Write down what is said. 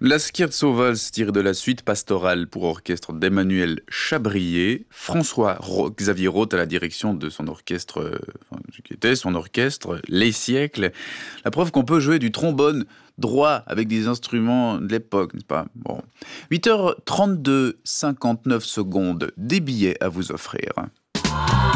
La Scherzo-Valse tirée de la suite pastorale pour orchestre d'Emmanuel Chabrier. Xavier Roth à la direction de son orchestre, qui était son orchestre, Les Siècles. La preuve qu'on peut jouer du trombone droit avec des instruments de l'époque, n'est-ce pas? Bon. 8h32, 59 secondes, des billets à vous offrir.